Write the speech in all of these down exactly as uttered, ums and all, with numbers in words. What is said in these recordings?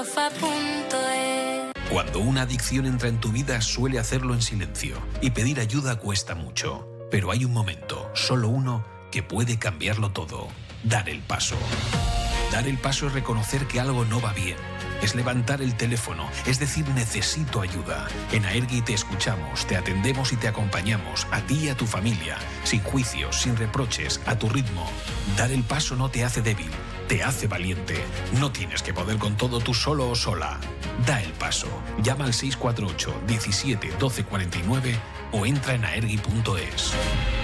Cuando una adicción entra en tu vida, suele hacerlo en silencio y pedir ayuda cuesta mucho. Pero hay un momento, solo uno, que puede cambiarlo todo. Dar el paso. Dar el paso es reconocer que algo no va bien. Es levantar el teléfono, es decir, necesito ayuda. En Aergi te escuchamos, te atendemos y te acompañamos, a ti y a tu familia, sin juicios, sin reproches, a tu ritmo. Dar el paso no te hace débil, te hace valiente. No tienes que poder con todo tú solo o sola. Da el paso. Llama al seis cuatro ocho, diecisiete, doce cuarenta y nueve o entra en aergi punto es.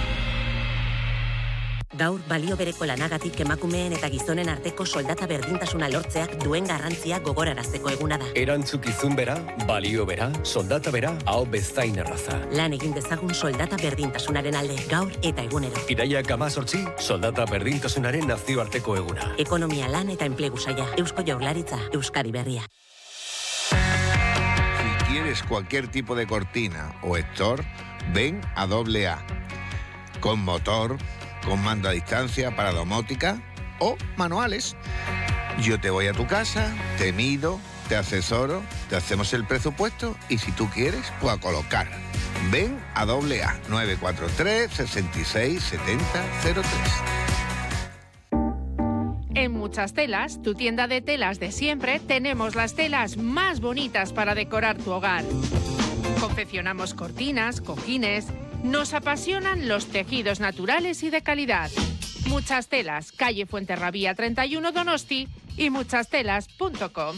Gaur balio bereko lanagatik emakumeen eta gizonen arteko soldata berdintasuna lortzeak duen garrantzia gogorarazteko eguna da. Erantzukizun bera, balio bera, soldata bera, hau bezain erraza. Lan egin dezagun soldata berdintasunaren alde, gaur eta egunero. Iraiak hamazortzi, soldata berdintasunaren nazioarteko eguna. Ekonomia, lan eta enplegu saila, Eusko Jaurlaritza, Euskadi Berria. Si quieres cualquier tipo de cortina o store, ven a doble A. Con motor, con mando a distancia para domótica o manuales. Yo te voy a tu casa, te mido, te asesoro, te hacemos el presupuesto y si tú quieres, pues a colocar. Ven a doble A nueve cuatro tres, seis seis siete cero cero tres. En Muchas Telas, tu tienda de telas de siempre, tenemos las telas más bonitas para decorar tu hogar. Confeccionamos cortinas, cojines. Nos apasionan los tejidos naturales y de calidad. Muchas Telas, calle Fuenterrabía treinta y uno Donosti y muchas telas punto com.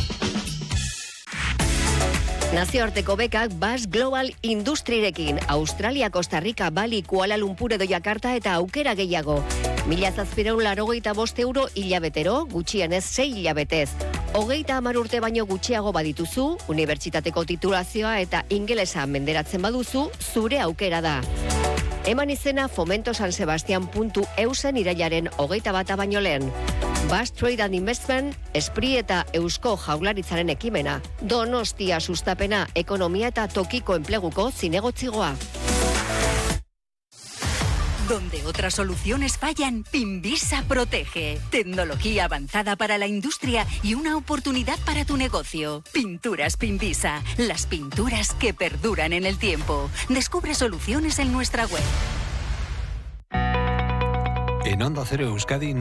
Nazioarteko bekak Basque Global Industrirekin, Australia, Costa Rica, Bali, Kuala Lumpur edo Jakarta eta aukera gehiago. Mila zazpireun laurogeita bost euro hilabetero, gutxienez sei hilabetez. Hogeita hamar urte baino gutxiago badituzu, unibertsitateko titulazioa eta ingelesa menderatzen baduzu, zure aukera da. Eman izena fomentosansebastian puntu eusen irailaren hogeita bata baino lehen. Basque Trade and Investment, Espri eta Eusko Jaurlaritzaren ekimena. Donostia sustapena, ekonomia eta tokiko enpleguko zinegotzigoa. Donde otras soluciones fallan, Pinvisa protege. Tecnología avanzada para la industria y una oportunidad para tu negocio. Pinturas Pinvisa, las pinturas que perduran en el tiempo. Descubre soluciones en nuestra web. En Onda Cero Euskadi